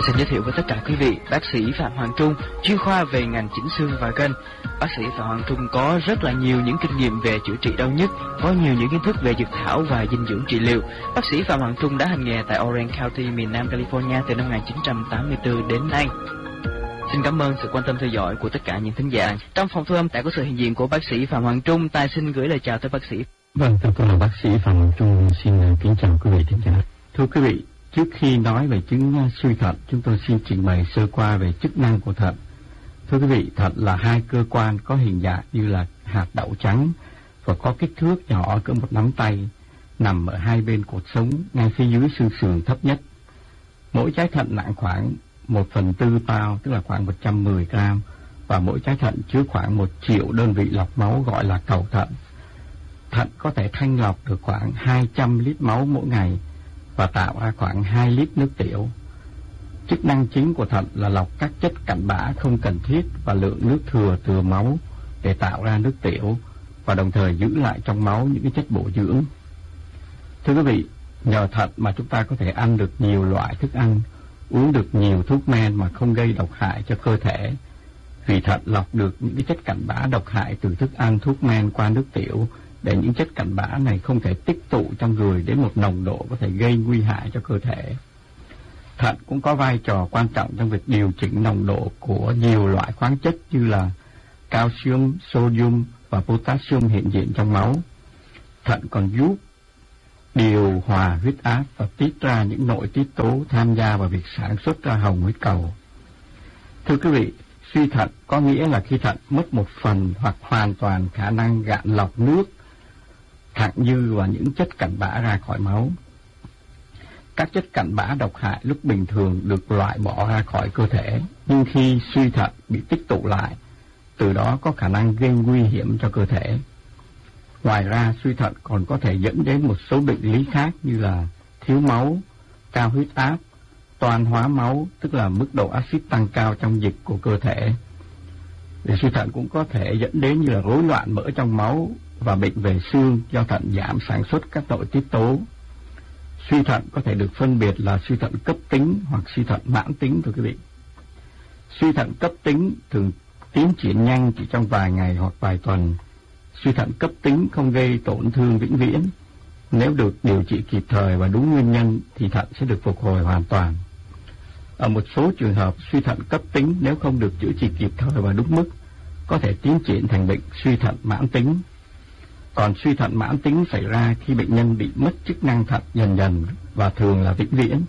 Xin giới thiệu với tất cả quý vị, bác sĩ Phạm Hoàng Trung, chuyên khoa về ngành chỉnh xương và gân. Bác sĩ Phạm Hoàng Trung có rất là nhiều những kinh nghiệm về chữa trị đau nhức, có nhiều những kiến thức về dược thảo và dinh dưỡng trị liệu. Bác sĩ Phạm Hoàng Trung đã hành nghề tại Orange County, miền Nam California từ năm 1984 đến nay. Xin cảm ơn sự quan tâm theo dõi của tất cả những thính giả. Trong phòng thu âm đã có sự hiện diện của bác sĩ Phạm Hoàng Trung. Tài xin gửi lời chào tới bác sĩ. Vâng, tôi là bác sĩ Phạm Hoàng Trung, xin kính chào quý vị thính giả. Thưa quý vị, trước khi nói về chứng suy thận, chúng tôi xin trình bày sơ qua về chức năng của thận. Thưa quý vị, thận là hai cơ quan có hình dạng như là hạt đậu trắng và có kích thước nhỏ cỡ một nắm tay, nằm ở hai bên cột sống ngay phía dưới xương sườn thấp nhất. Mỗi trái thận nặng khoảng 1/4 pound, tức là khoảng 110 gram, và mỗi trái thận chứa khoảng 1 triệu đơn vị lọc máu gọi là cầu thận. Thận có thể thanh lọc được khoảng 200 lít máu mỗi ngày và tạo ra khoảng 2 lít nước tiểu. Chức năng chính của thận là lọc các chất cặn bã không cần thiết và lượng nước thừa từ máu để tạo ra nước tiểu, và đồng thời giữ lại trong máu những cái chất bổ dưỡng. Thưa quý vị, nhờ thận mà chúng ta có thể ăn được nhiều loại thức ăn, uống được nhiều thuốc men mà không gây độc hại cho cơ thể. Vì thận lọc được những cái chất cặn bã độc hại từ thức ăn, thuốc men qua nước tiểu, để những chất cặn bã này không thể tích tụ trong người đến một nồng độ có thể gây nguy hại cho cơ thể. Thận cũng có vai trò quan trọng trong việc điều chỉnh nồng độ của nhiều loại khoáng chất như là calcium, sodium và potassium hiện diện trong máu. Thận còn giúp điều hòa huyết áp và tiết ra những nội tiết tố tham gia vào việc sản xuất ra hồng huyết cầu. Thưa quý vị, suy thận có nghĩa là khi thận mất một phần hoặc hoàn toàn khả năng gạn lọc nước, thặng dư và những chất cặn bã ra khỏi máu. Các chất cặn bã độc hại lúc bình thường được loại bỏ ra khỏi cơ thể, nhưng khi suy thận bị tích tụ lại, từ đó có khả năng gây nguy hiểm cho cơ thể. Ngoài ra, suy thận còn có thể dẫn đến một số bệnh lý khác như là thiếu máu, cao huyết áp, toan hóa máu, tức là mức độ axit tăng cao trong dịch của cơ thể. Suy thận cũng có thể dẫn đến như là rối loạn mỡ trong máu và bệnh về xương do thận giảm sản xuất các nội tiết tố. Suy thận có thể được phân biệt là suy thận cấp tính hoặc suy thận mãn tính, thưa quý vị. Suy thận cấp tính thường tiến triển nhanh chỉ trong vài ngày hoặc vài tuần. Suy thận cấp tính không gây tổn thương vĩnh viễn. Nếu được điều trị kịp thời và đúng nguyên nhân thì thận sẽ được phục hồi hoàn toàn. Ở một số trường hợp, suy thận cấp tính nếu không được chữa trị kịp thời và đúng mức có thể tiến triển thành bệnh suy thận mãn tính. Còn suy thận mãn tính xảy ra khi bệnh nhân bị mất chức năng thận dần dần và thường là vĩnh viễn.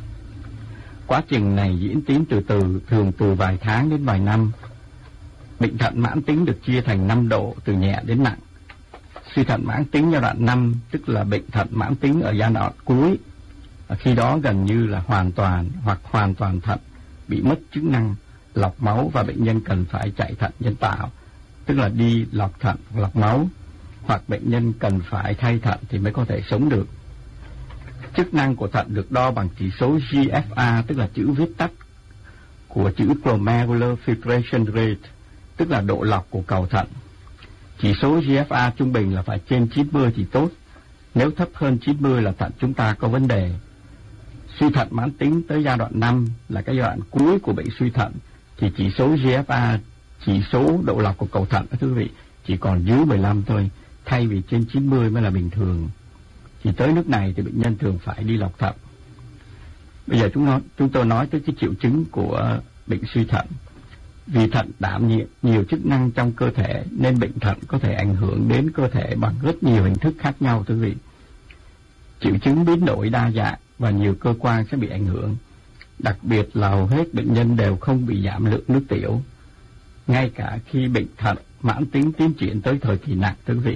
Quá trình này diễn tiến từ từ, thường từ vài tháng đến vài năm. Bệnh thận mãn tính được chia thành 5 độ từ nhẹ đến nặng. Suy thận mãn tính giai đoạn 5 tức là bệnh thận mãn tính ở giai đoạn cuối. Khi đó gần như là hoàn toàn hoặc hoàn toàn thận bị mất chức năng lọc máu và bệnh nhân cần phải chạy thận nhân tạo, tức là đi lọc thận, lọc máu, hoặc bệnh nhân cần phải thay thận thì mới có thể sống được. Chức năng của thận được đo bằng chỉ số GFR, tức là chữ viết tắt của chữ Glomerular Filtration Rate, tức là độ lọc của cầu thận. Chỉ số GFR trung bình là phải trên 90 thì tốt. Nếu thấp hơn 90 là thận chúng ta có vấn đề. Suy thận mãn tính tới giai đoạn 5 là cái giai đoạn cuối của bệnh suy thận thì chỉ số GFR, chỉ số độ lọc của cầu thận, thưa quý vị, chỉ còn dưới 15 thôi, thay vì trên 90 mới là bình thường. Thì tới nước này thì bệnh nhân thường phải đi lọc thận. Bây giờ chúng tôi nói tới cái triệu chứng của bệnh suy thận. Vì thận đảm nhiệm nhiều chức năng trong cơ thể nên bệnh thận có thể ảnh hưởng đến cơ thể bằng rất nhiều hình thức khác nhau, thưa quý vị. Triệu chứng biến đổi đa dạng và nhiều cơ quan sẽ bị ảnh hưởng. Đặc biệt là hầu hết bệnh nhân đều không bị giảm lượng nước tiểu, ngay cả khi bệnh thận mãn tính tiến triển tới thời kỳ nặng, thưa quý vị.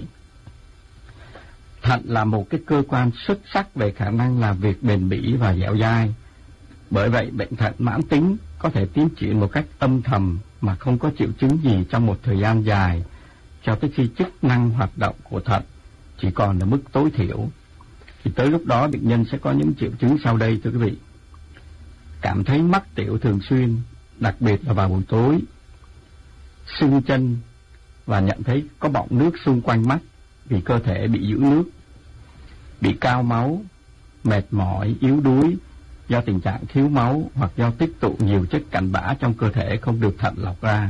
Thận là một cái cơ quan xuất sắc về khả năng làm việc bền bỉ và dẻo dai. Bởi vậy, bệnh thận mãn tính có thể tiến triển một cách âm thầm mà không có triệu chứng gì trong một thời gian dài, cho tới khi chức năng hoạt động của thận chỉ còn ở mức tối thiểu. Thì tới lúc đó bệnh nhân sẽ có những triệu chứng sau đây, thưa quý vị. Cảm thấy mắc tiểu thường xuyên, đặc biệt là vào buổi tối, sưng chân và nhận thấy có bọng nước xung quanh mắt vì cơ thể bị giữ nước, bị cao máu, mệt mỏi, yếu đuối, do tình trạng thiếu máu hoặc do tích tụ nhiều chất cặn bã trong cơ thể không được thận lọc ra.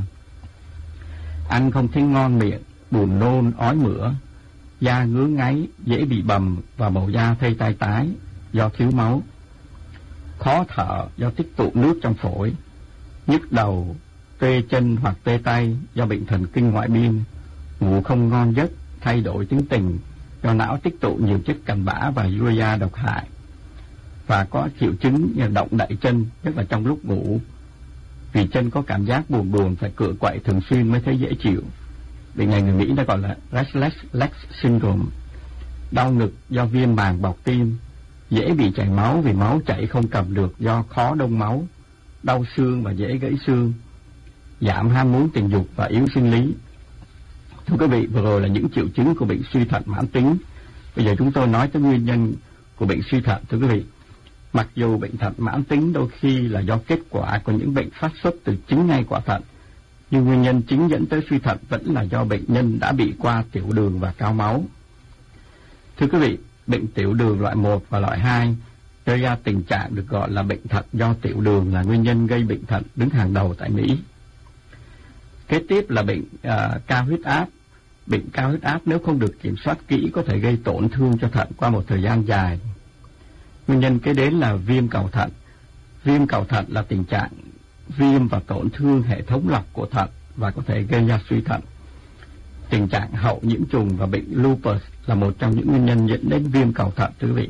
Ăn không thấy ngon miệng, buồn nôn, ói mửa, da ngứa ngáy, dễ bị bầm và màu da thay tai tái do thiếu máu. Khó thở do tích tụ nước trong phổi, nhức đầu, tê chân hoặc tê tay do bệnh thần kinh ngoại biên, ngủ không ngon giấc, thay đổi tính tình do não tích tụ nhiều chất cặn bã và urea độc hại, và có triệu chứng như động đậy chân, nhất là trong lúc ngủ, vì chân có cảm giác buồn buồn, phải cựa quậy thường xuyên mới thấy dễ chịu. Bệnh này người Mỹ đã gọi là restless leg syndrome. Đau ngực do viêm màng bọc tim, dễ bị chảy máu vì máu chảy không cầm được do khó đông máu, đau xương và dễ gãy xương, giảm ham muốn tình dục và yếu sinh lý. Thưa quý vị, vừa rồi là những triệu chứng của bệnh suy thận mãn tính. Bây giờ chúng tôi nói tới nguyên nhân của bệnh suy thận. Thưa quý vị, mặc dù bệnh thận mãn tính đôi khi là do kết quả của những bệnh phát xuất từ chính ngay quả thận, nhưng nguyên nhân chính dẫn tới suy thận vẫn là do bệnh nhân đã bị qua tiểu đường và cao máu. Thưa quý vị, bệnh tiểu đường loại 1 và loại 2 gây ra tình trạng được gọi là bệnh thận do tiểu đường là nguyên nhân gây bệnh thận đứng hàng đầu tại Mỹ. Kế tiếp là bệnh cao huyết áp. Bệnh cao huyết áp nếu không được kiểm soát kỹ có thể gây tổn thương cho thận qua một thời gian dài. Nguyên nhân kế đến là viêm cầu thận. Viêm cầu thận là tình trạng viêm và tổn thương hệ thống lọc của thận và có thể gây ra suy thận. Tình trạng hậu nhiễm trùng và bệnh lupus là một trong những nguyên nhân dẫn đến viêm cầu thận, thưa quý vị.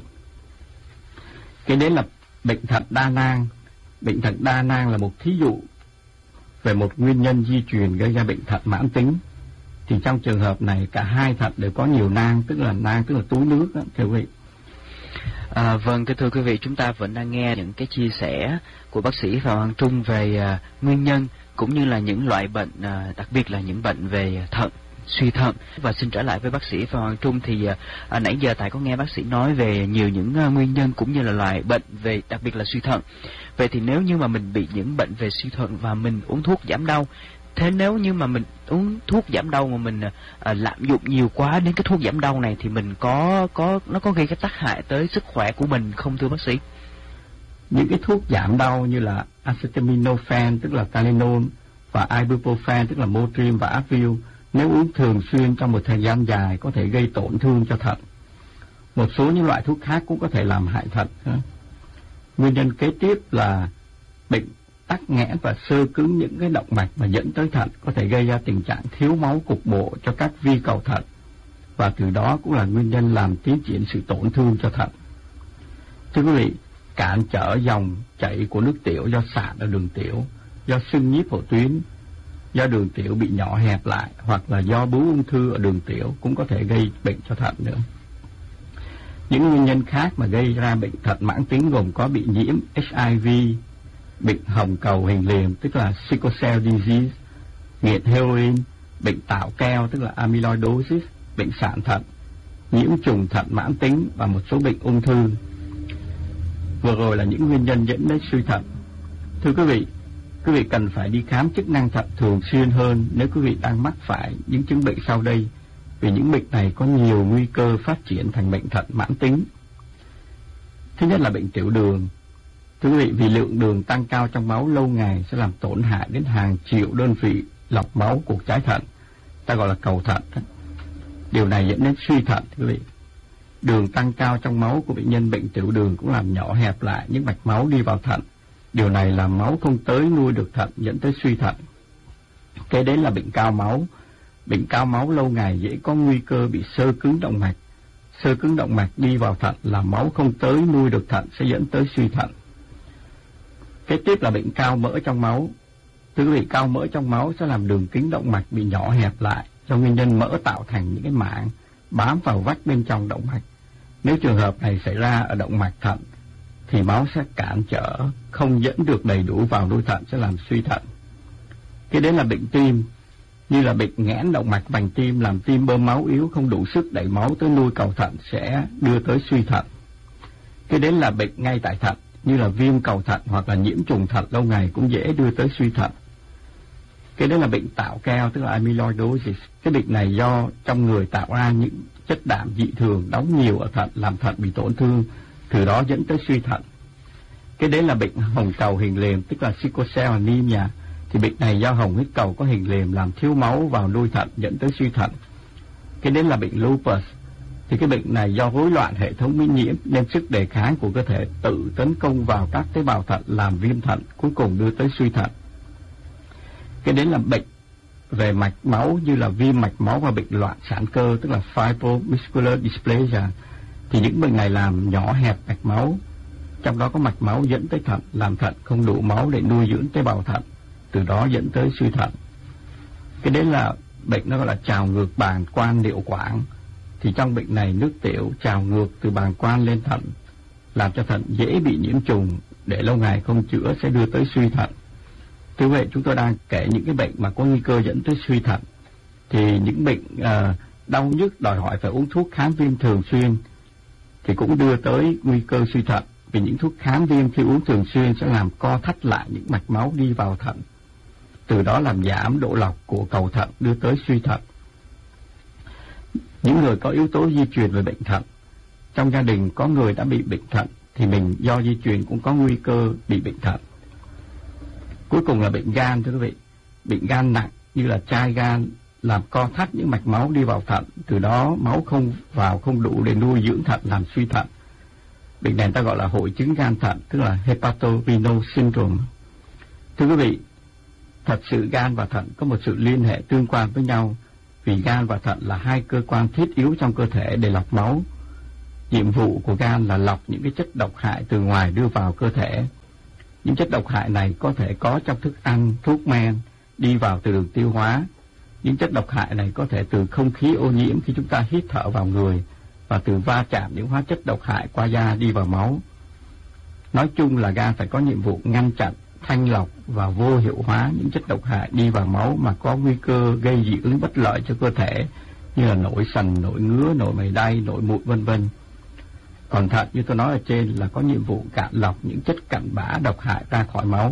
Kế đến là bệnh thận đa nang. Bệnh thận đa nang là một thí dụ về một nguyên nhân di truyền gây ra bệnh thận mãn tính. Thì trong trường hợp này cả hai thận đều có nhiều nang, tức là túi nước đó, thưa quý vị. Vâng, thưa quý vị, chúng ta vẫn đang nghe những cái chia sẻ của bác sĩ Phạm Hoàng Trung về nguyên nhân cũng như là những loại bệnh, đặc biệt là những bệnh về thận, suy thận. Và xin trở lại với bác sĩ Phạm Hoàng Trung thì nãy giờ Tài có nghe bác sĩ nói về nhiều những nguyên nhân cũng như là loại bệnh về đặc biệt là suy thận. Vậy thì nếu như mà mình bị những bệnh về suy thận và mình uống thuốc giảm đau, thế nếu như mà mình uống thuốc giảm đau mà mình lạm dụng nhiều quá đến cái thuốc giảm đau này thì mình nó có gây cái tác hại tới sức khỏe của mình không, thưa bác sĩ? Những cái thuốc giảm đau như là acetaminophen tức là Tylenol và ibuprofen tức là Motrin và Advil nếu uống thường xuyên trong một thời gian dài có thể gây tổn thương cho thận. Một số những loại thuốc khác cũng có thể làm hại thận. Nguyên nhân kế tiếp là bệnh tắc nghẽn và xơ cứng những cái động mạch mà dẫn tới thận có thể gây ra tình trạng thiếu máu cục bộ cho các vi cầu thận, và từ đó cũng là nguyên nhân làm tiến triển sự tổn thương cho thận. Thưa quý vị, cản trở dòng chảy của nước tiểu do sạn ở đường tiểu, do sưng nhíp hậu tuyến, do đường tiểu bị nhỏ hẹp lại, hoặc là do bướu ung thư ở đường tiểu cũng có thể gây bệnh cho thận nữa. Những nguyên nhân khác mà gây ra bệnh thận mãn tính gồm có bị nhiễm HIV, bệnh hồng cầu hình liềm tức là sickle cell disease, nghiện heroin, bệnh tạo keo tức là amyloidosis, bệnh sạn thận, nhiễm trùng thận mãn tính và một số bệnh ung thư. Vừa rồi là những nguyên nhân dẫn đến suy thận. Thưa quý vị cần phải đi khám chức năng thận thường xuyên hơn nếu quý vị đang mắc phải những chứng bệnh sau đây, vì những bệnh này có nhiều nguy cơ phát triển thành bệnh thận mãn tính. Thứ nhất là bệnh tiểu đường. Thưa quý vị, vì lượng đường tăng cao trong máu lâu ngày sẽ làm tổn hại đến hàng triệu đơn vị lọc máu của trái thận, ta gọi là cầu thận. Điều này dẫn đến suy thận. Thưa quý vị, đường tăng cao trong máu của bệnh nhân bệnh tiểu đường cũng làm nhỏ hẹp lại những mạch máu đi vào thận. Điều này làm máu không tới nuôi được thận, dẫn tới suy thận. Kế đến là bệnh cao máu. Bệnh cao máu lâu ngày dễ có nguy cơ bị xơ cứng động mạch. Xơ cứng động mạch đi vào thận làm máu không tới nuôi được thận sẽ dẫn tới suy thận. Kế tiếp là bệnh cao mỡ trong máu. Thưa quý vị, cao mỡ trong máu sẽ làm đường kính động mạch bị nhỏ hẹp lại do nguyên nhân mỡ tạo thành những cái mảng bám vào vách bên trong động mạch. Nếu trường hợp này xảy ra ở động mạch thận thì máu sẽ cản trở, không dẫn được đầy đủ vào đuôi thận sẽ làm suy thận. Kế đến là bệnh tim, như là bệnh nghẽn động mạch vành tim làm tim bơm máu yếu, không đủ sức đẩy máu tới nuôi cầu thận sẽ đưa tới suy thận. Kế đến là bệnh ngay tại thận, như là viêm cầu thận hoặc là nhiễm trùng thận lâu ngày cũng dễ đưa tới suy thận. Cái đó là bệnh tạo keo tức là amyloidosis. Cái bệnh này do trong người tạo ra những chất đạm dị thường đóng nhiều ở thận làm thận bị tổn thương, từ đó dẫn tới suy thận. Cái đấy là bệnh hồng cầu hình liềm, tức là sickle cell anemia. Thì bệnh này do hồng huyết cầu có hình liềm làm thiếu máu vào nuôi thận dẫn tới suy thận. Cái đấy là bệnh lupus. Thì cái bệnh này do rối loạn hệ thống miễn nhiễm nên sức đề kháng của cơ thể tự tấn công vào các tế bào thận làm viêm thận, cuối cùng đưa tới suy thận. Cái đấy là bệnh về mạch máu như là viêm mạch máu và bệnh loạn sản cơ, tức là fibromuscular dysplasia. Thì những bệnh này làm nhỏ hẹp mạch máu, trong đó có mạch máu dẫn tới thận, làm thận không đủ máu để nuôi dưỡng tế bào thận, từ đó dẫn tới suy thận. Cái đấy là bệnh nó gọi là trào ngược bàng quang niệu quản. Thì trong bệnh này nước tiểu trào ngược từ bàng quang lên thận, làm cho thận dễ bị nhiễm trùng, để lâu ngày không chữa sẽ đưa tới suy thận. Thưa quý vị, chúng tôi đang kể những cái bệnh mà có nguy cơ dẫn tới suy thận. Thì những bệnh đau nhức đòi hỏi phải uống thuốc kháng viêm thường xuyên thì cũng đưa tới nguy cơ suy thận. Vì những thuốc kháng viêm khi uống thường xuyên sẽ làm co thắt lại những mạch máu đi vào thận, từ đó làm giảm độ lọc của cầu thận, đưa tới suy thận. Những người có yếu tố di truyền về bệnh thận, trong gia đình có người đã bị bệnh thận thì mình do di truyền cũng có nguy cơ bị bệnh thận. Cuối cùng là bệnh gan, thưa quý vị. Bệnh gan nặng như là chai gan làm co thắt những mạch máu đi vào thận, từ đó máu không đủ để nuôi dưỡng thận, làm suy thận. Bệnh này ta gọi là hội chứng gan thận, tức là hepatorenal syndrome. Thưa quý vị, thật sự gan và thận có một sự liên hệ tương quan với nhau, vì gan và thận là hai cơ quan thiết yếu trong cơ thể để lọc máu. Nhiệm vụ của gan là lọc những cái chất độc hại từ ngoài đưa vào cơ thể. Những chất độc hại này có thể có trong thức ăn, thuốc men, đi vào từ đường tiêu hóa. Những chất độc hại này có thể từ không khí ô nhiễm khi chúng ta hít thở vào người, và từ va chạm những hóa chất độc hại qua da đi vào máu. Nói chung là gan phải có nhiệm vụ ngăn chặn, thanh lọc và vô hiệu hóa những chất độc hại đi vào máu mà có nguy cơ gây dị ứng bất lợi cho cơ thể, như là nổi sần, nổi ngứa, nổi mày đay, nổi mụn vân vân. Còn thận như tôi nói ở trên là có nhiệm vụ cạn lọc những chất cặn bã độc hại ra khỏi máu.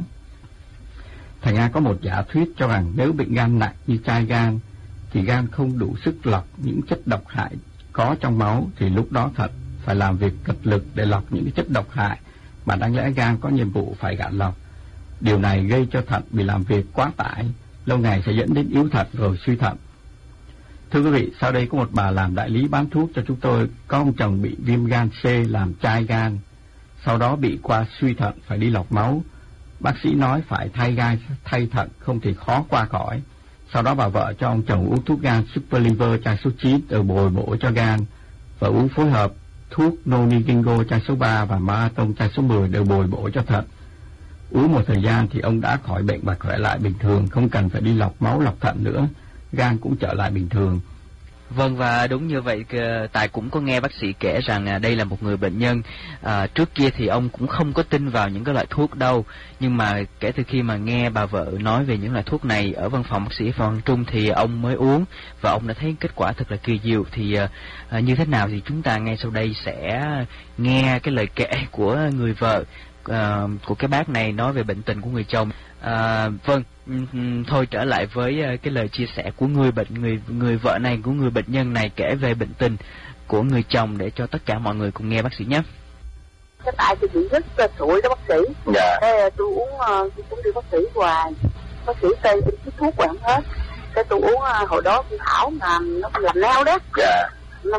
Thành ra có một giả thuyết cho rằng nếu bệnh gan nặng như chai gan thì gan không đủ sức lọc những chất độc hại có trong máu, thì lúc đó thận phải làm việc cật lực để lọc những chất độc hại mà đáng lẽ gan có nhiệm vụ phải gạn lọc. Điều này gây cho thận bị làm việc quá tải, lâu ngày sẽ dẫn đến yếu thận rồi suy thận. Thưa quý vị, sau đây có một bà làm đại lý bán thuốc cho chúng tôi, có ông chồng bị viêm gan C làm chai gan, sau đó bị qua suy thận phải đi lọc máu. Bác sĩ nói phải thay gan thay thận không thì khó qua khỏi. Sau đó bà vợ cho ông chồng uống thuốc gan Super Liver chai số 9 để bồi bổ cho gan, và uống phối hợp thuốc Nonigingo chai số 3 và Marathon chai số 10 để bồi bổ cho thận. Uống một thời gian thì ông đã khỏi bệnh và khỏe lại bình thường, không cần phải đi lọc máu lọc thận nữa, gan cũng trở lại bình thường. Vâng, và đúng như vậy, Tài cũng có nghe bác sĩ kể rằng đây là một người bệnh nhân trước kia thì ông cũng không có tin vào những cái loại thuốc đâu, nhưng mà kể từ khi mà nghe bà vợ nói về những loại thuốc này ở văn phòng bác sĩ Phạm Văn Trung thì ông mới uống và ông đã thấy kết quả thật là kỳ diệu. Thì như thế nào thì chúng ta ngay sau đây sẽ nghe cái lời kể của người vợ của cái bác này nói về bệnh tình của người chồng. Vâng, thôi trở lại với cái lời chia sẻ của người vợ này, của người bệnh nhân này kể về bệnh tình của người chồng để cho tất cả mọi người cùng nghe bác sĩ nhé. Cái tại tôi bị rất sụi đó bác sĩ. Dạ. Cái tôi uống, tôi cũng đi bác sĩ hoài, bác sĩ kê tôi chích thuốc hoài không hết. Cái tôi uống hồi đó tôi thảo mà nó làm neo đó. Dạ. Năm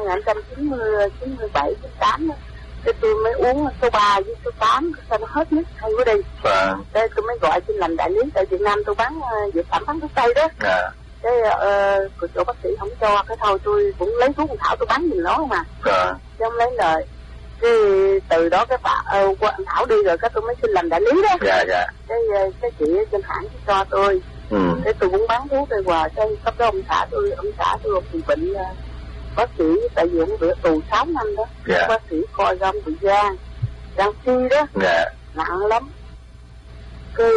1997, 98 đó. Cái tôi mới uống số 3 với số 8, sao nó hết nhất hay quá đi. Vâng. Cái tôi mới gọi xin làm đại lý tại Việt Nam, tôi bán dược phẩm, bán thuốc tây đó. Dạ. Cái chỗ bác sĩ không cho, cái thôi tôi cũng lấy thuốc con Thảo tôi bán giùm nó mà. Dạ. Chứ không lấy lời. Cái từ đó cái anh Thảo đi rồi cái tôi mới xin làm đại lý đó. Dạ dạ. Cái chị trên hãng cho tôi. Cái tôi cũng bán thuốc đây hoài. Cái cấp đó ông xã tôi bị bệnh bác sĩ, tại vì ông bị tù 6 năm đó. Dạ. Bác sĩ coi ra ông bị gan suy đó. Dạ. Nặng lắm. Cái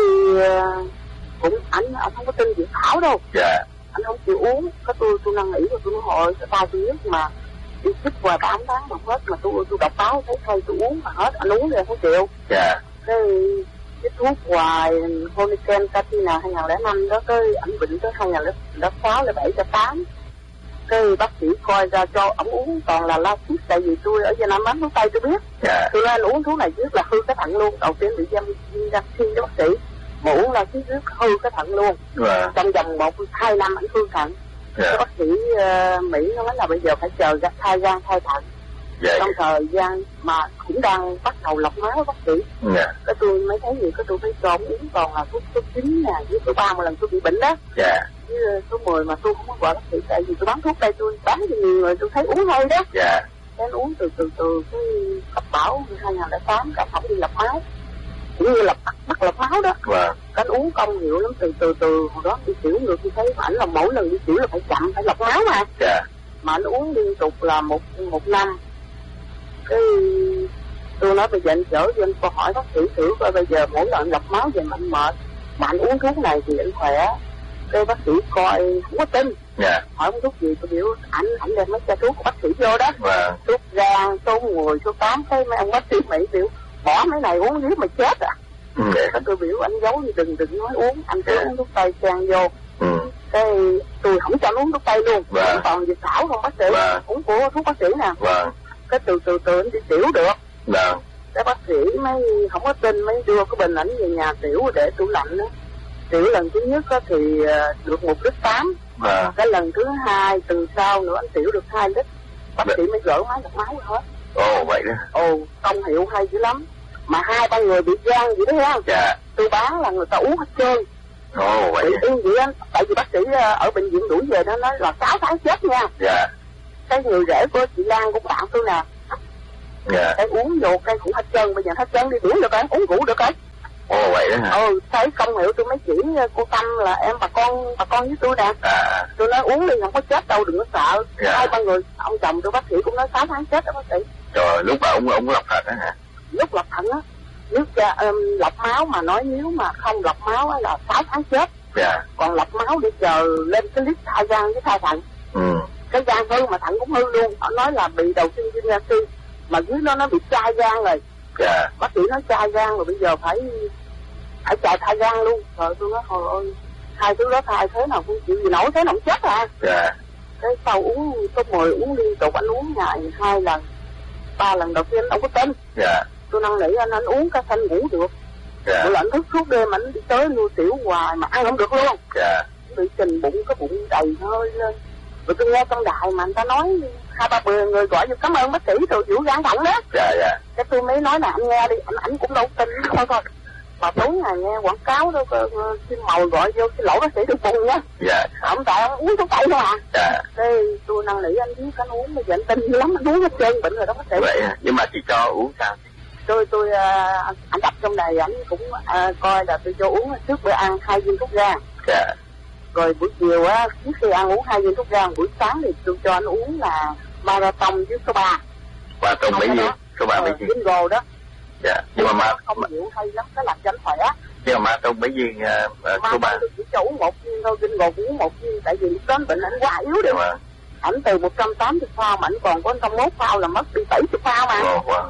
cũng anh không có tin chị Thảo đâu. Dạ. Anh không chịu uống. Cái tôi năn nỉ rồi tôi nói hồi cái tay tôi nhất mà đi chích hoài 8 tháng mà hết, mà tôi đọc báo thấy thay tôi uống mà hết, anh uống rồi không chịu. Dạ. Cái thuốc hoài Honiken Katina 2005 đó, cái ảnh bệnh tới 2006, 07, 08. Cái bác sĩ coi ra cho ổng uống toàn là Lasix, tại vì tôi ở Việt Nam bán thuốc tây tôi biết. Tôi nói anh uống thuốc này trước là hư cái thận luôn. Đầu tiên bị viêm gan C đó bác sĩ, mà uống Lasix trước hư cái thận luôn. Trong vòng 1-2 năm anh hư thận. Cái bác sĩ Mỹ nó nói là bây giờ phải chờ thai gan thai thận. Trong thời gian mà cũng đang bắt đầu lọc máu bác sĩ. Cái tôi mới thấy gì, cái tôi mới cho uống toàn là thuốc số 9 nè, với số 30 lần tôi bị bệnh đó. Với số 10 mà tôi không có gọi bác sĩ, tại vì tôi bán thuốc đây, tôi bán cho nhiều người, tôi thấy uống hay đó. Cái uống từ cái cấp bảo 2008 cả phòng đi lọc máu, cũng như là bắt lọc máu đó. Cái uống công hiệu lắm, từ hồi đó đi xỉu người tôi thấy ảnh là mỗi lần đi xỉu là phải chậm, phải lọc máu mà. Mà anh uống liên tục là một năm. Cái tôi nói bây giờ anh chở cho anh cô hỏi bác sĩ thử coi bây giờ mỗi lần lọc máu về mạnh mệt mà anh uống thuốc này thì anh khỏe. Cái bác sĩ coi không có tin, hỏi uống thuốc gì, tôi biểu anh đem mấy chai thuốc của bác sĩ vô đó. Thuốc gan số 10 số 8, cái mấy ông bác sĩ Mỹ biểu bỏ mấy này uống dưới mà chết à. Cái tôi biểu anh giấu gì đừng nói uống, anh cứ uống thuốc tây xen vô. Cái tôi không cho anh uống thuốc tây luôn, còn dược thảo không bác sĩ, uống của thuốc bác sĩ nè. Cái từ anh đi tiểu được. Cái bác sĩ mới không có tin, mới đưa cái bình ảnh về nhà tiểu để tủ lạnh đó. Tiểu lần thứ nhất thì được 1,8 lít. Cái lần thứ hai từ sau nữa anh tiểu được 2 lít. Bác sĩ mới gỡ máy lọc máu hết. Vậy đó. Công hiệu hay dữ lắm. Mà 2-3 người bị gan vậy đó ha. Tôi bán là người ta uống hết trơn. Vậy vậy anh, tại vì bác sĩ ở bệnh viện đuổi về nó nói là 6 tháng chết nha. Cái người rể của chị Lan cũng bạn tôi nè. Cái uống vô cái cũng hết trơn, bây giờ hết trơn đi đuổi được rồi, uống rượu được rồi. Vậy đó hả? Thấy công hiệu tôi mới chỉ cô Tâm là em bà con với tôi nè. Tôi nói uống đi không có chết đâu, đừng có sợ. 2-3 người, ông chồng tôi bác sĩ cũng nói 6 tháng chết đó bác sĩ. Trời, lúc mà ông lọc thận đó hả? Lúc lọc thận á, nếu lọc máu mà nói nếu mà không lọc máu á là 6 tháng chết. Còn lọc máu để chờ lên cái list thai gan với thai thận. Cái gan hư mà thận cũng hư luôn. Họ nói là bị đầu tiên viêm gan C, mà dưới nó bị chai gan rồi. Bác sĩ nói chai gan rồi, bây giờ phải chạy thai gan luôn. Rồi tôi nói thôi ơi, hai thứ đó thai thế nào cũng chịu gì nổi, thế nào cũng chết à. Cái sau uống số 10 uống liên tục, anh uống ngày 2 lần 3 lần đầu tiên anh đâu có tin. Tôi năn nỉ anh uống cái xanh ngủ được. Một lần thức suốt đêm anh đi tới nuôi tiểu hoài mà ăn không được luôn. Bị trình bụng, cái bụng đầy hơi lên. Rồi tôi nghe trong đài mà người ta nói 2-3 người gọi vô cảm ơn bác sĩ rồi vụ gan thận đó. Cái tôi mới nói là anh nghe đi, anh cũng đâu tin thôi. Mà tối ngày nghe quảng cáo đó, xin màu gọi vô xin lỗi bác sĩ được bùng nhá. Ông tại ông uống thuốc tây thôi à. Cái tôi năn nỉ anh biết anh uống, bây giờ anh tin lắm, anh uống hết trơn bệnh rồi đó bác sĩ. Vậy nhưng mà chị cho uống sao? Tôi anh đọc trong này anh cũng coi là tôi cho uống trước bữa ăn 2 viên thuốc gan. Rồi buổi chiều á, trước khi ăn uống 2 viên thuốc gan, buổi sáng thì tôi cho anh uống là Marathon với số 3. Marathon mấy viên? Số 3 mấy viên? Bingo đó. Nhưng mà không nhiều hay lắm, nó làm cho anh khỏe. Nhưng mà Marathon mấy viên số 3? Tôi chỉ cho uống 1 viên thôi, Bingo cũng uống 1 viên, tại vì lúc đó bệnh anh quá yếu đi. Ảnh từ 180 phao mà ảnh còn có 101 phao là mất đi 70 phao mà.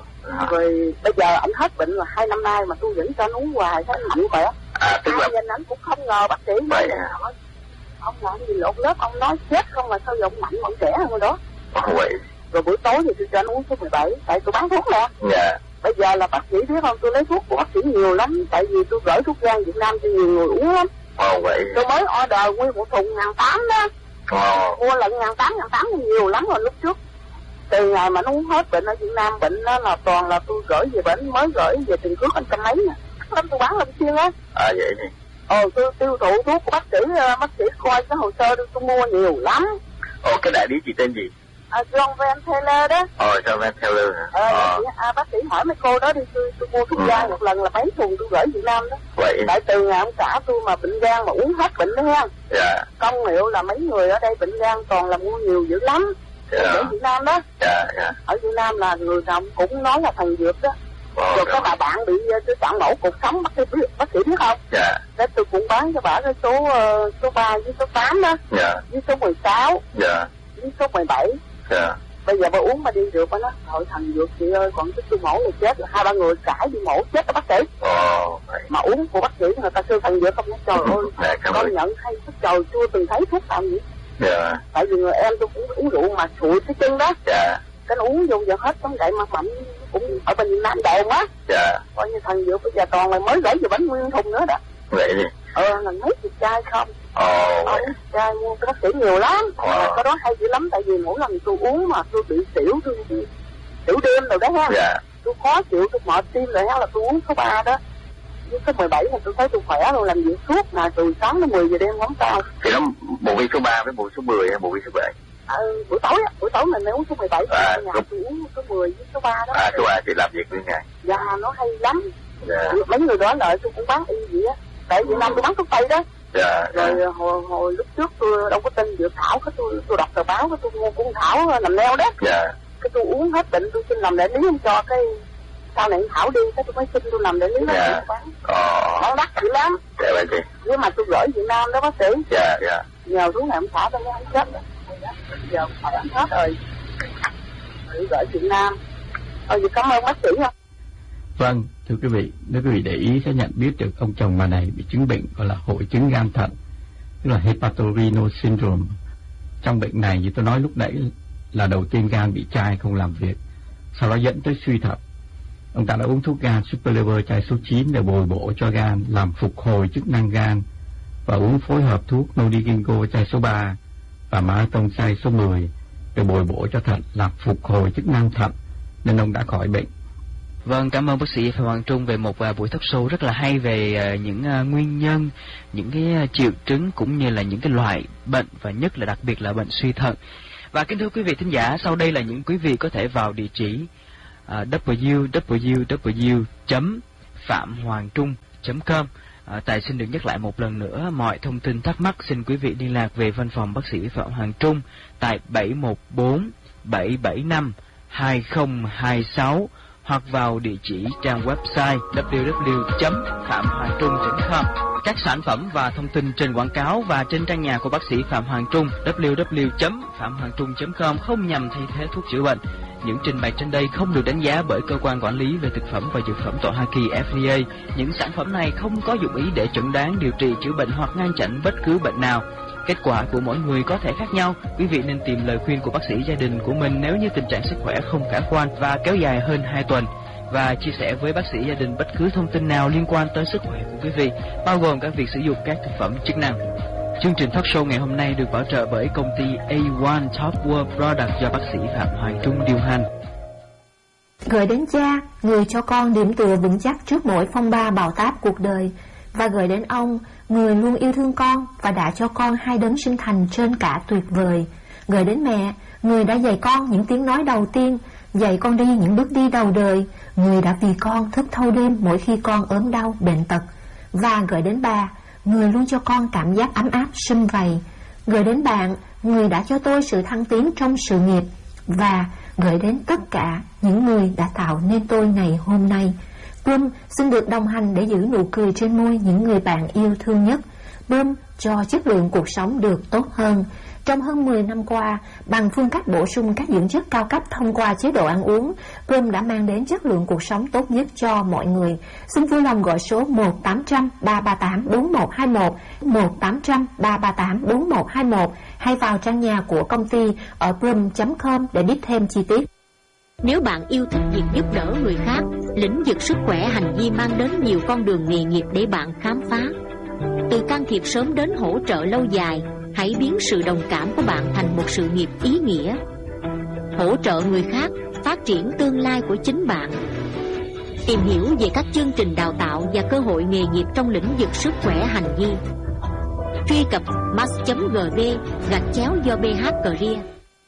Rồi bây giờ ảnh hết bệnh rồi 2 năm nay mà tôi vẫn cho anh uống hoài, thấy anh mạnh khỏe. Tức là nhìn ảnh cũng không ngờ bác sĩ nói ông làm gì lộn lớp, ông nói chết không mà sao giờ ông mạnh mà ông trẻ hơn rồi đó. Rồi buổi tối thì tôi cho anh uống số 17, tại tôi bán thuốc nè. Bây giờ là bác sĩ biết không, tôi lấy thuốc của bác sĩ nhiều lắm, tại vì tôi gửi thuốc gan Việt Nam cho nhiều người uống lắm. Tôi mới order nguyên một thùng 1.800 đó. Mua lần 1.800 nhiều lắm rồi lúc trước. Từ ngày mà nó uống hết bệnh ở Việt Nam, bệnh đó là toàn là tôi gửi về bệnh, mới gửi về Tiền Phước anh trăm mấy nè. Lắm tôi bán lần xuyên á. Vậy đi. Tôi tiêu thụ thuốc của bác sĩ coi cái hồ sơ tôi mua nhiều lắm. Cái đại lý chị tên gì? John Van Taylor đó. John Van Taylor hả? Bác sĩ hỏi mấy cô đó đi, tôi mua thuốc gan một lần là mấy thùng tôi gửi Việt Nam đó. Vậy. Tại từ ngày ông xã tôi mà bệnh gan mà uống hết bệnh đó ha. Công hiệu là mấy người ở đây bệnh gan toàn là mua nhiều dữ lắm. Ở Việt Nam đó. Ở Việt Nam là người nào cũng nói là thần dược đó. Rồi có bà bạn bị tôi chọn mẫu cột sống, bác sĩ biết không? Thế tôi cũng bán cho bà cái số 3 với số 8 đó. Với số 16. Với số 17. Bây giờ bà uống mà đi được bà nói thôi thần dược chị ơi, còn cái tôi mổ là chết rồi, 2-3 người cãi đi mổ chết rồi bác sĩ. Mà uống của bác sĩ người ta kêu thần dược không nhá. Trời ơi, công nhận hay, trời chưa từng thấy thuốc nào gì. Dạ. Tại vì người em tôi cũng uống rượu mà sụi cái chân đó. Dạ. Cái nó uống vô giờ hết tấm gậy mặt mặn cũng ở bên Nam đồn á. Dạ. Coi như thằng dược bây giờ toàn là mới gãy về bánh nguyên thùng nữa đó. Vậy đi. Là mấy chục chai không. Chai mua cái bác sĩ nhiều lắm. Cái đó hay dữ lắm, tại vì mỗi lần tôi uống mà tôi bị xỉu, tôi bị xỉu đêm rồi đó ha. Dạ. Tôi khó chịu, tôi mệt tim rồi ha, là tôi uống số 3 đó. Với số 17 thì tôi thấy tôi khỏe rồi, làm việc suốt mà từ sáng đến 10 giờ đêm không sao. Thì nó bộ vi số 3 với bộ số 10 hay bộ vi số 7? Buổi tối mình mới uống số 17, nhà tôi uống số 10 với số 3 đó. Số 3 thì làm việc với ngày. Dạ, nó hay lắm. Dạ. Mấy người đó lợi tôi cũng bán y vậy á. Tại Việt Nam tôi bán thuốc tây đó. Dạ. Rồi hồi lúc trước tôi đâu có tin dược thảo, tôi đọc tờ báo, tôi mua con thảo nằm neo đó. Dạ. Cái tôi uống hết bệnh, tôi xin làm đại lý không cho, cái sau này thảo đi, cái tôi mới xin tôi làm đại lý đó. Dạ. Bán đắt dữ lắm. Dạ vậy chị. Nhưng mà tôi gửi Việt Nam đó bác sĩ. Dạ, dạ. Nhờ xuống này ông xã tôi mới ăn chết rồi. Giờ phải ăn hết rồi. Tôi gửi Việt Nam. Vậy cảm ơn bác sĩ không? Vâng, thưa quý vị, nếu quý vị để ý sẽ nhận biết được ông chồng bà này bị chứng bệnh gọi là hội chứng gan thận, tức là hepatorenal syndrome. Trong bệnh này như tôi nói lúc nãy là đầu tiên gan bị chai không làm việc, sau đó dẫn tới suy thận. Ông ta đã uống thuốc gan Superlever chai số 9 để bồi bổ cho gan, làm phục hồi chức năng gan, và uống phối hợp thuốc Nodigingo chai số 3 và Marathon chai số 10 để bồi bổ cho thận, làm phục hồi chức năng thận, nên ông đã khỏi bệnh. Vâng, cảm ơn bác sĩ Phạm Hoàng Trung về một buổi talk show rất là hay về những nguyên nhân, những cái triệu chứng cũng như là những cái loại bệnh, và nhất là đặc biệt là bệnh suy thận. Và kính thưa quý vị thính giả, sau đây là những quý vị có thể vào địa chỉ www.phạm-hoàng-trung.com. Tài xin được nhắc lại một lần nữa, mọi thông tin thắc mắc xin quý vị liên lạc về văn phòng bác sĩ Phạm Hoàng Trung tại 714 775 2026 hoặc vào địa chỉ trang website www.phạm-hoàng-trung.com. Các sản phẩm và thông tin trên quảng cáo và trên trang nhà của bác sĩ Phạm Hoàng Trung www.phạm-hoàng-trung.com không nhằm thay thế thuốc chữa bệnh. Những trình bày trên đây không được đánh giá bởi cơ quan quản lý về thực phẩm và dược phẩm tại Hoa Kỳ FDA. Những sản phẩm này không có dụng ý để chẩn đoán, điều trị, chữa bệnh hoặc ngăn chặn bất cứ bệnh nào. Kết quả của mỗi người có thể khác nhau. Quý vị nên tìm lời khuyên của bác sĩ gia đình của mình nếu như tình trạng sức khỏe không khả quan và kéo dài hơn 2 tuần. Và chia sẻ với bác sĩ gia đình bất cứ thông tin nào liên quan tới sức khỏe của quý vị, bao gồm các việc sử dụng các thực phẩm chức năng. Chương trình talk show ngày hôm nay được bảo trợ bởi công ty A1 Top World Product do bác sĩ Phạm Hoàng Trung điều hành. Gửi đến cha, người cho con điểm tựa vững chắc trước mỗi phong ba bão táp cuộc đời. Và gửi đến ông, người luôn yêu thương con và đã cho con 2 đấng sinh thành trên cả tuyệt vời. Gửi đến mẹ, người đã dạy con những tiếng nói đầu tiên, dạy con đi những bước đi đầu đời, người đã vì con thức thâu đêm mỗi khi con ốm đau, bệnh tật. Và gửi đến bà, người luôn cho con cảm giác ấm áp, sum vầy. Gửi đến bạn, người đã cho tôi sự thăng tiến trong sự nghiệp. Và gửi đến tất cả những người đã tạo nên tôi ngày hôm nay. Plum xin được đồng hành để giữ nụ cười trên môi những người bạn yêu thương nhất. Plum cho chất lượng cuộc sống được tốt hơn. Trong hơn 10 năm qua, bằng phương cách bổ sung các dưỡng chất cao cấp thông qua chế độ ăn uống, Plum đã mang đến chất lượng cuộc sống tốt nhất cho mọi người. Xin vui lòng gọi số 1-800-338-4121, 1-800-338-4121 hay vào trang nhà của công ty ở plum.com để biết thêm chi tiết. Nếu bạn yêu thích việc giúp đỡ người khác, lĩnh vực sức khỏe hành vi mang đến nhiều con đường nghề nghiệp để bạn khám phá. Từ can thiệp sớm đến hỗ trợ lâu dài, hãy biến sự đồng cảm của bạn thành một sự nghiệp ý nghĩa. Hỗ trợ người khác, phát triển tương lai của chính bạn. Tìm hiểu về các chương trình đào tạo và cơ hội nghề nghiệp trong lĩnh vực sức khỏe hành vi. Truy cập max.gv/do BH Career.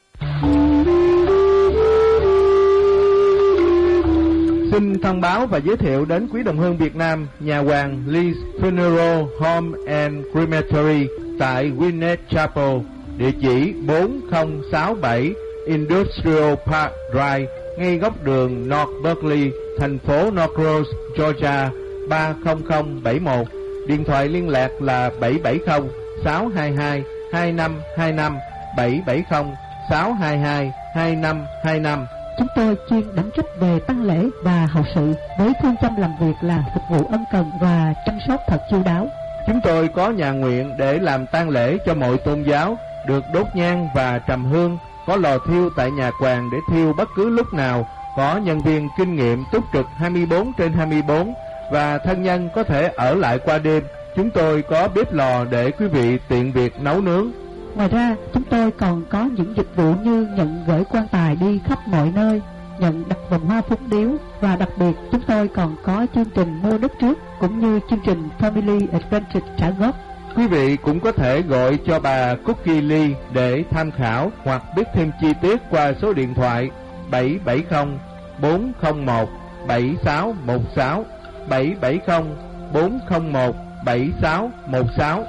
Xin thông báo và giới thiệu đến quý đồng hương Việt Nam nhà hoàng Lee's Funeral Home and Crematory tại Winnet Chapel, địa chỉ 4067 Industrial Park Drive, ngay góc đường North Berkeley, thành phố North Rose, Georgia 30071. Điện thoại liên lạc là 770 622 2525, 770 622 2525. Chúng tôi chuyên đảm trách về tang lễ và hậu sự với phương châm làm việc là phục vụ ân cần và chăm sóc thật chu đáo. Chúng tôi có nhà nguyện để làm tang lễ cho mọi tôn giáo, được đốt nhang và trầm hương, có lò thiêu tại nhà quàng để thiêu bất cứ lúc nào, có nhân viên kinh nghiệm túc trực 24/24 và thân nhân có thể ở lại qua đêm. Chúng tôi có bếp lò để quý vị tiện việc nấu nướng. Ngoài ra, chúng tôi còn có những dịch vụ như nhận gửi quan tài đi khắp mọi nơi, nhận đặt vòng hoa phúng điếu, và đặc biệt chúng tôi còn có chương trình mua đất trước cũng như chương trình Family Advantage trả góp. Quý vị cũng có thể gọi cho bà Cookie Lee để tham khảo hoặc biết thêm chi tiết qua số điện thoại 770 401 7616 770 401 7616.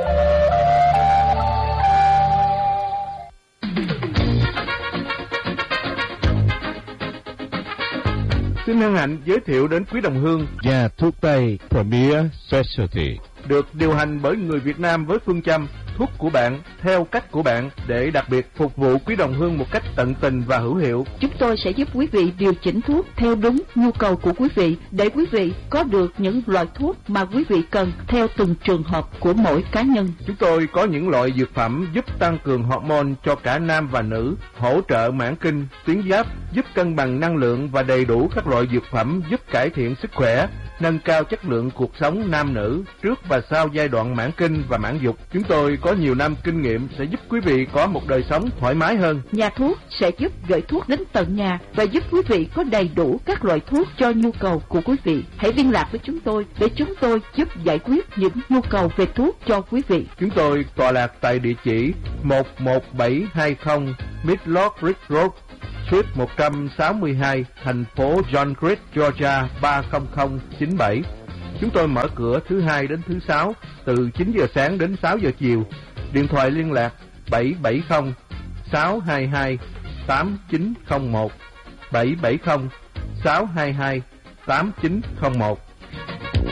Xin hân hạnh giới thiệu đến quý đồng hương Nhà thuốc Tây Premier Specialty, được điều hành bởi người Việt Nam với phương châm thuốc của bạn theo cách của bạn, để đặc biệt phục vụ quý đồng hương một cách tận tình và hữu hiệu. Chúng tôi sẽ giúp quý vị điều chỉnh thuốc theo đúng nhu cầu của quý vị, để quý vị có được những loại thuốc mà quý vị cần theo từng trường hợp của mỗi cá nhân. Chúng tôi có những loại dược phẩm giúp tăng cường hormone cho cả nam và nữ, hỗ trợ mãn kinh, tuyến giáp, giúp cân bằng năng lượng và đầy đủ các loại dược phẩm giúp cải thiện sức khỏe, nâng cao chất lượng cuộc sống nam nữ trước và sau giai đoạn mãn kinh và mãn dục. Chúng tôi có nhiều năm kinh nghiệm sẽ giúp quý vị có một đời sống thoải mái hơn. Nhà thuốc sẽ giúp gửi thuốc đến tận nhà và giúp quý vị có đầy đủ các loại thuốc cho nhu cầu của quý vị. Hãy liên lạc với chúng tôi để chúng tôi giúp giải quyết những nhu cầu về thuốc cho quý vị. Chúng tôi tọa lạc tại địa chỉ 11720 Midlock Ridge Road, Suite 162, thành phố John Creek, Georgia 30097. Chúng tôi mở cửa thứ Hai đến thứ Sáu từ 9 giờ sáng đến 6 giờ chiều. Điện thoại liên lạc 770 622 8901 770 622 8901.